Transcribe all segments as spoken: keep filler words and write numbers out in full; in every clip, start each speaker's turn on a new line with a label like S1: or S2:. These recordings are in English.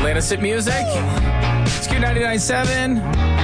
S1: Atlanta Sit Music. It's Q ninety-nine point seven.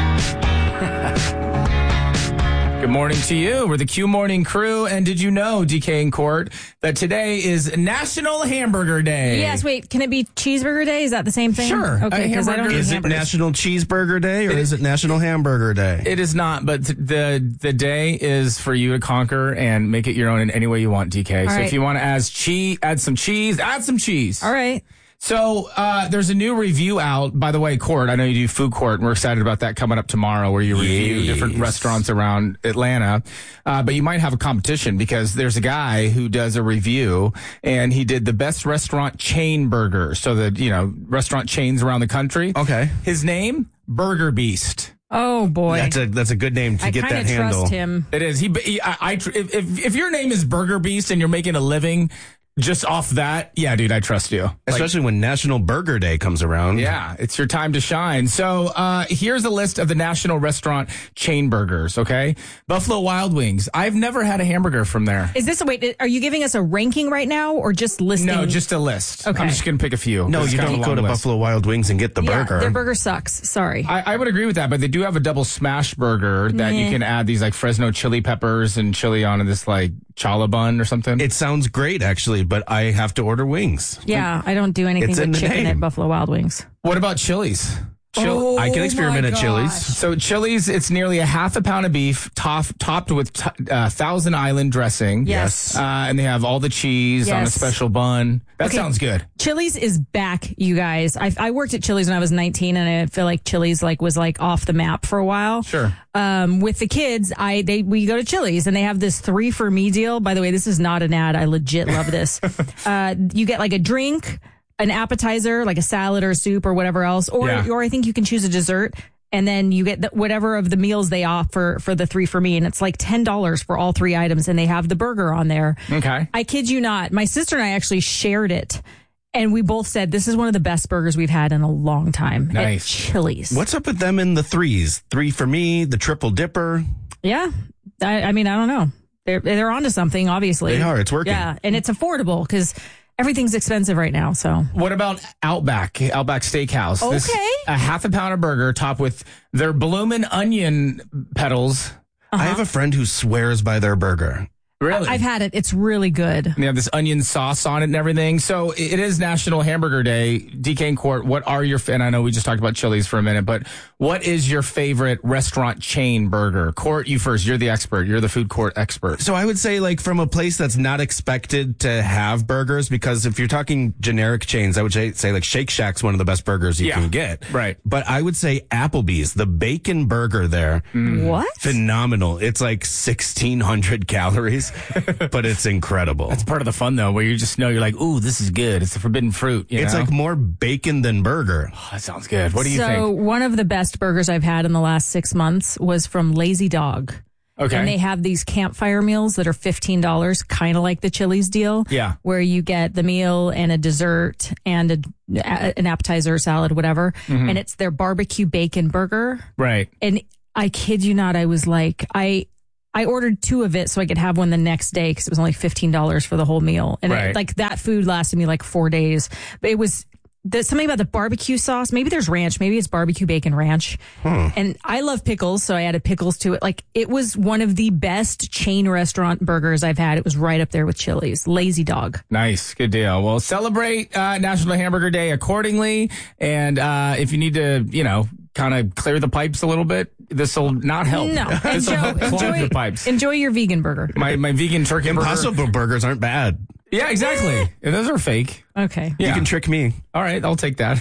S1: Good morning to you. We're the Q Morning Crew. And did you know, D K and Court, that today is National Hamburger Day?
S2: Yes, wait, can it be Cheeseburger Day? Is that the same thing?
S1: Sure.
S2: Okay, because I don't
S3: Is it National Cheeseburger Day or
S1: It-
S3: is it National Hamburger Day?
S1: It is not, but the the day is for you to conquer and make it your own in any way you want, D K.
S2: All
S1: so
S2: right.
S1: if you want to add cheese, add some cheese, add some cheese.
S2: All right.
S1: So uh, there's a new review out. By the way, Court, I know you do Food Court, and we're excited about that coming up tomorrow where you review
S3: Yes.
S1: different restaurants around Atlanta. Uh, but you might have a competition because there's a guy who does a review, and he did the best restaurant chain burger. So the, you know, restaurant chains around the country.
S3: Okay.
S1: His name, Burger Beast.
S2: Oh, boy.
S3: That's a that's a good name to
S2: I
S3: get
S2: kind
S3: that
S2: of
S3: handle.
S2: trust him.
S1: It is. He, he I, I if, if if your name is Burger Beast and you're making a living just off that, yeah, dude, I trust you. Like,
S3: Especially when National Burger Day comes around.
S1: yeah, it's your time to shine. So uh, here's a list of the national restaurant chain burgers, okay? Buffalo Wild Wings. I've never had a hamburger from there.
S2: Is this, wait, are you giving us a ranking right now or just listing?
S1: No, just a list.
S2: Okay.
S1: I'm just going to pick a few.
S3: No,
S1: It's
S3: you
S1: kind of
S3: don't
S1: a
S3: go
S1: long
S3: to
S1: list.
S3: Buffalo Wild Wings and get the
S2: yeah,
S3: burger.
S2: Their burger sucks. Sorry.
S1: I, I would agree with that, but they do have a double smash burger that you
S2: Meh.
S1: can add these like Fresno chili peppers and chili on this like challah bun or something.
S3: It sounds great, actually, but I have to order wings.
S2: yeah, I don't do anything
S3: It's in
S2: but
S3: the
S2: chicken
S3: name.
S2: at Buffalo Wild Wings.
S1: What about Chili's? Chil-
S3: I can
S2: Oh
S3: experiment
S2: my
S3: at Chili's.
S2: gosh.
S1: So Chili's, it's nearly a half a pound of beef top, topped with t- uh, Thousand Island dressing.
S2: Yes.
S1: Uh, and they have all the cheese on a
S2: Yes.
S1: special bun. That
S2: Okay.
S1: sounds good.
S2: Chili's is back, you guys. I, I worked at Chili's when I was nineteen, and I feel like Chili's like was like off the map for a while.
S1: Sure.
S2: Um, with the kids, I they we go to Chili's and they have this three for me deal. By the way, this is not an ad. I legit love this. uh, you get like a drink, an appetizer, like a salad or a soup or whatever else, or
S1: Yeah.
S2: or I think you can choose a dessert. And then you get the, whatever of the meals they offer for the three for me. And it's like ten dollars for all three items. And they have the burger on there.
S1: Okay.
S2: I kid you not. My sister and I actually shared it. And we both said this is one of the best burgers we've had in a long time.
S1: Nice.
S2: At Chili's.
S3: What's up with them in the threes? Three for me, the triple dipper.
S2: Yeah. I, I mean, I don't know. They're, they're onto something, obviously.
S3: They are. It's working.
S2: Yeah. And it's affordable because everything's expensive right now. So
S1: What about Outback, Outback Steakhouse? This-
S2: Okay.
S1: a half a pound of burger topped with their bloomin' onion petals.
S3: I have a friend who swears by their burger.
S1: Really?
S2: I've had it. It's really good.
S1: They have this onion sauce on it and everything. So it is National Hamburger Day. D K and Court, what are your, and I know we just talked about Chili's for a minute, but what is your favorite restaurant chain burger? Court, you first. You're the expert. You're the food court expert.
S3: So I would say like from a place that's not expected to have burgers, because if you're talking generic chains, I would say, say like Shake Shack's one of the best burgers you
S1: Yeah.
S3: can get.
S1: Right.
S3: But I would say Applebee's, the bacon burger there,
S2: What?
S3: phenomenal. It's like sixteen hundred calories, but it's incredible.
S1: It's part of the fun, though, where you just know you're like, ooh, this is good. It's the forbidden fruit. You
S3: It's
S1: know?
S3: like more bacon than burger.
S1: Oh, that sounds good. What do you
S2: so
S1: think?
S2: one of the best burgers I've had in the last six months was from Lazy Dog.
S1: Okay.
S2: And they have these campfire meals that are fifteen dollars, kind of like the Chili's deal.
S1: Yeah.
S2: Where you get the meal and a dessert and a, a- an appetizer, salad, whatever.
S1: Mm-hmm.
S2: And it's their barbecue bacon burger.
S1: Right.
S2: And I kid you not, I was like, I I ordered two of it so I could have one the next day because it was only fifteen dollars for the whole meal. And
S1: Right.
S2: it, like that food lasted me like four days. But it was there's something about the barbecue sauce. Maybe there's ranch. Maybe it's barbecue bacon ranch. And I love pickles, so I added pickles to it. Like it was one of the best chain restaurant burgers I've had. It was right up there with Chili's. Lazy Dog.
S1: Nice. Good deal. Well, celebrate uh, National Hamburger Day accordingly. And uh, if you need to, you know, kind of clear the pipes a little bit, this will not help.
S2: No,
S1: This will
S2: enjoy,
S1: help clog
S2: enjoy,
S1: your pipes.
S2: enjoy your vegan burger.
S1: My, my vegan turkey burger.
S3: Impossible burgers aren't bad.
S1: Yeah, exactly. And those are fake.
S2: Okay.
S1: Yeah.
S3: You can trick me.
S1: All right, I'll take that.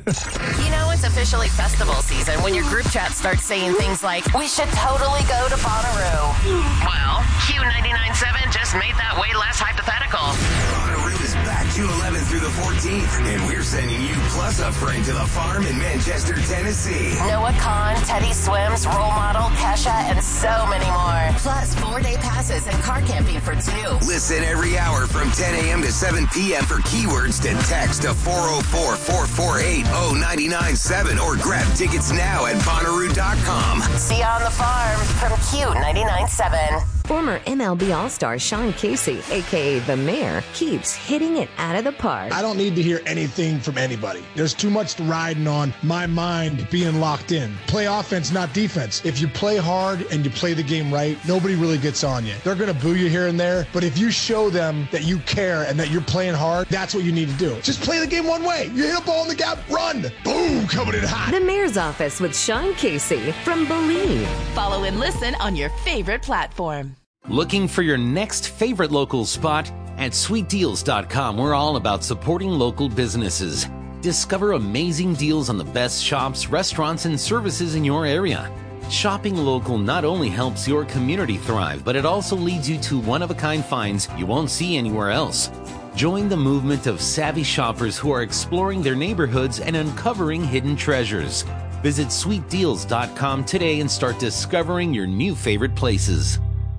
S4: You know it's officially festival season when your group chat starts saying things like, we should totally go to Bonnaroo. Well, Q ninety-nine point seven just made that way less hypothetical.
S5: Bonnaroo is back June eleventh through the fourteenth, and we're sending you plus a friend to the farm in Manchester, Tennessee.
S4: Noah Khan, Teddy Swims, Role Model, Kesha, and so many more. Plus four-day passes and car camping for two.
S5: Listen every hour from ten a.m. to seven p.m. for keywords to text to four oh four, four four eight, oh nine nine seven or grab tickets now at Bonnaroo dot com.
S4: See you on the farm from Q ninety-nine point seven.
S6: Former M L B All-Star Sean Casey, a k a. The Mayor, keeps hitting it out of the park.
S7: I don't need to hear anything from anybody. There's too much riding on my mind being locked in. Play offense, not defense. If you play hard and you play the game right, nobody really gets on you. They're going to boo you here and there, but if you show them that you care and that you're playing hard, that's what you need to do. Just play the game one way. You hit a ball in the gap, run. Boom, coming in hot.
S6: The Mayor's Office with Sean Casey from Believe.
S4: Follow and listen on your favorite platform.
S8: Looking for your next favorite local spot? At sweet deals dot com, we're all about supporting local businesses. Discover amazing deals on the best shops, restaurants, and services in your area. Shopping local not only helps your community thrive, but it also leads you to one-of-a-kind finds you won't see anywhere else. Join the movement of savvy shoppers who are exploring their neighborhoods and uncovering hidden treasures. Visit sweet deals dot com today and start discovering your new favorite places.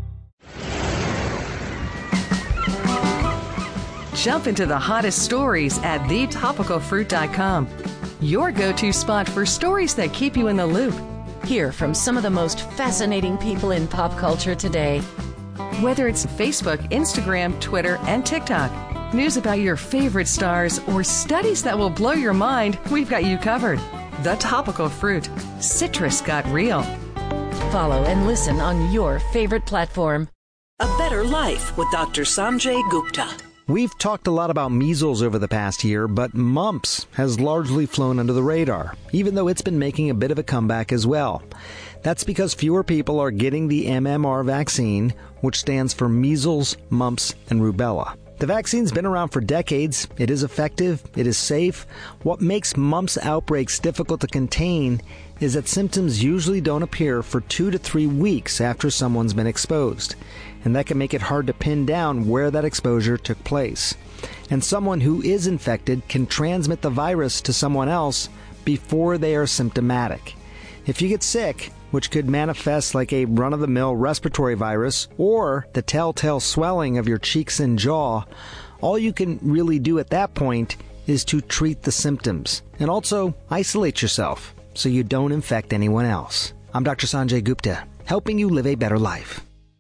S9: Jump into the hottest stories at the topical fruit dot com. Your go-to spot for stories that keep you in the loop.
S4: Hear from some of the most fascinating people in pop culture today.
S9: Whether it's Facebook, Instagram, Twitter, and TikTok, news about your favorite stars, or studies that will blow your mind, we've got you covered. The Topical Fruit. Citrus got real.
S4: Follow and listen on your favorite platform.
S10: A Better Life with Doctor Sanjay Gupta.
S11: We've talked a lot about measles over the past year, but mumps has largely flown under the radar, even though it's been making a bit of a comeback as well. That's because fewer people are getting the M M R vaccine, which stands for measles, mumps, and rubella. The vaccine's been around for decades. It is effective. It is safe. What makes mumps outbreaks difficult to contain is that symptoms usually don't appear for two to three weeks after someone's been exposed. And that can make it hard to pin down where that exposure took place. And someone who is infected can transmit the virus to someone else before they are symptomatic. If you get sick, which could manifest like a run-of-the-mill respiratory virus or the telltale swelling of your cheeks and jaw, all you can really do at that point is to treat the symptoms and also isolate yourself so you don't infect anyone else. I'm Doctor Sanjay Gupta, helping you live a better life.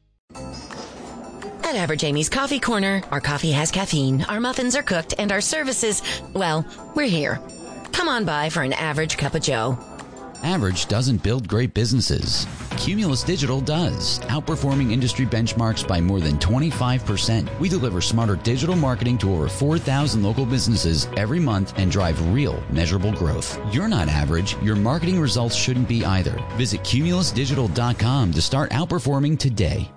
S4: At Average Amy's Coffee Corner, our coffee has caffeine, our muffins are cooked, and our services, well, we're here. Come on by for an average cup of joe.
S12: Average doesn't build great businesses. Cumulus Digital does, outperforming industry benchmarks by more than twenty-five percent. We deliver smarter digital marketing to over four thousand local businesses every month and drive real, measurable growth. You're not average. Your marketing results shouldn't be either. Visit cumulus digital dot com to start outperforming today.